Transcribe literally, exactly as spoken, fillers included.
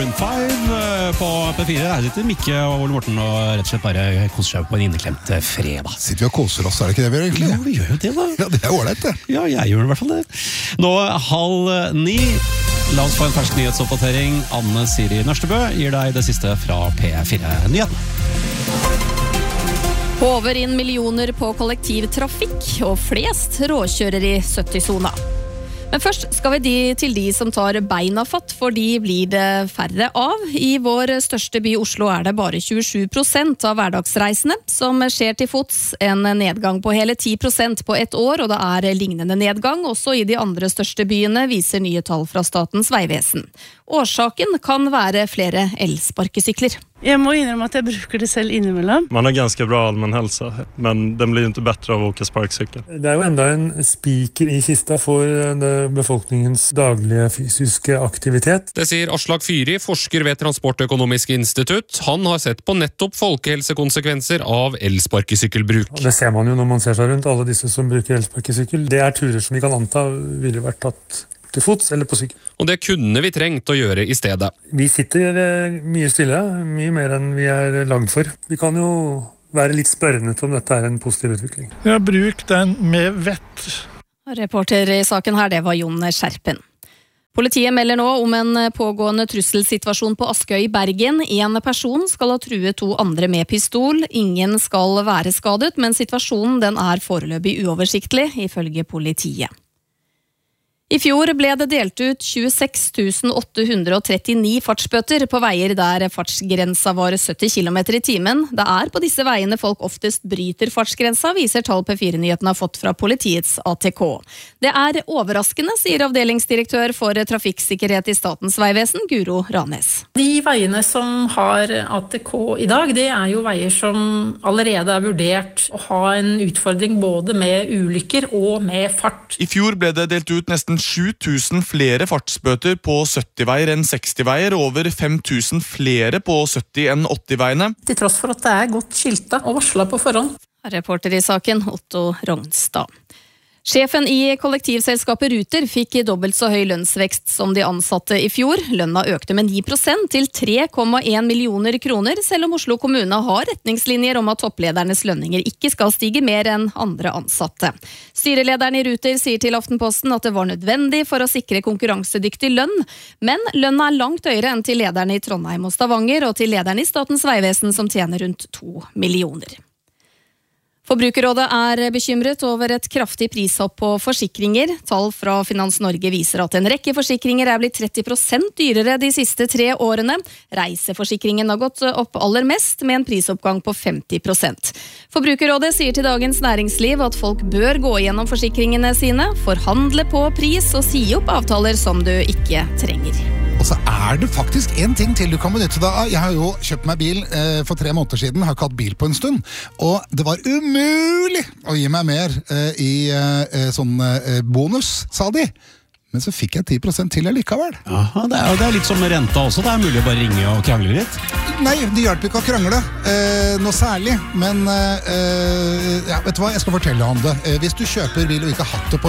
Maroon five på P fire. Her sitter Mikke og Ole Morten og rett og slett bare koser seg på en inneklemt fredag. Sitter vi og koser oss, er det ikke det vi gjør egentlig? Ja, vi gjør jo det da. Ja, det er ålreit det. Ja, jeg gjør i hvert fall det. Nå halv ni. La oss få en fersk nyhetsoppdatering. Anne Siri Nørstebø gir deg det siste fra P fire-nyheten. Håver inn millioner på kollektivtrafikk, og flest råkjører i sytti-sona. Men først skal vi de til de som tar beina fatt, for de blir det færre av. I vår største by Oslo er det bare tjuesju prosent av hverdagsreisende som skjer til fots, en nedgang på hele ti prosent på ett år, og det er lignende nedgang også i de andre største byene, viser nye tall fra Statens vegvesen. Årsaken kan være flere elsparkesykler. Jeg må innrømme at jeg bruker det selv innimellom. Man har ganske bra allmennhelse, men den blir jo ikke bedre av å åke sparksykkel. Det er jo enda en spiker i kista for befolkningens daglige fysiske aktivitet. Det sier Aslak Fyri, forsker ved Transportøkonomisk institutt. Han har sett på nettopp folkehelsekonsekvenser av elsparkesykkelbruk. Det ser man jo når man ser seg rundt, alle disse som bruker elsparkesykkel. Det er turer som vi kan anta ville vært tatt til fots eller på sykkel. Og det kunne vi trengt å gjøre i stedet. Vi sitter mye stille, mye mer enn vi er lagd for. Vi kan jo være litt spørrende til om dette er en positiv utvikling. Ja, bruk den med vett. Reporter i saken her, det var Jon Skjerpen. Politiet melder nå om en pågående trusselsituasjon på Askøy i Bergen. En person skal ha truet to andre med pistol. Ingen skal være skadet, men situasjonen den er foreløpig uoversiktlig, ifølge politiet. I fjor ble det delt ut tjueseks tusen åtte hundre trettini fartsbøter på veier der fartsgrensa var sytti kilometer i timen. Det er på disse veiene folk oftest bryter fartsgrensa, viser tall P fire-nyheten har fått fra politiets A T K. Det er overraskende, sier avdelingsdirektør for trafikksikkerhet i Statens vegvesen, Guro Ranes. De veiene som har A T K i dag, det er jo veier som allerede er vurdert å ha en utfordring både med ulykker og med fart. I fjor ble det delt ut nesten sju tusen flere fartsbøter på sytti-veier enn seksti-veier, og over fem tusen flere på sytti- enn åtti-veiene. Til tross for at det er godt skilta og varsla på forhånd. Reporter i saken, Otto Rognstad. Sjefen i kollektivselskapet Ruter fikk dobbelt så høy lønnsvekst som de ansatte i fjor. Lønna økte med ni prosent til tre komma en millioner kroner, selv om Oslo kommune har retningslinjer om at toppledernes lønninger ikke skal stige mer enn andre ansatte. Styrelederen i Ruter sier til Aftenposten at det var nødvendig for å sikre konkurransedyktig lønn, men lønna er langt høyere enn til lederne i Trondheim og Stavanger, og til lederen i Statens vegvesen som tjener rundt to millioner. Forbrukerrådet er bekymret over et kraftig prishopp på forsikringer. Tall fra Finans Norge viser at en rekke forsikringer er blitt tretti prosent dyrere de siste tre årene. Reiseforsikringen har gått opp aller mest, med en prisoppgang på femti prosent. Forbrukerrådet sier til Dagens Næringsliv at folk bør gå gjennom forsikringene sine, forhandle på pris og si opp avtaler som du ikke trenger. Og så er det faktisk en ting til du kan benytte deg av. Jeg har jo kjøpt meg bil eh, for tre måneder siden, har ikke hatt bil på en stund, og det var umulig å gi meg mer eh, i eh, sånn eh, bonus, sa de. Men så fikk jeg ti prosent til likevel. Aha, det er, det er litt som med renta også, det er mulig å bare ringe og krangle litt. Nei, det hjelper ikke å krangle, eh, noe særlig, men eh, ja, vet du hva, jeg skal fortelle om det. Eh, hvis du kjøper bil og ikke har hatt det på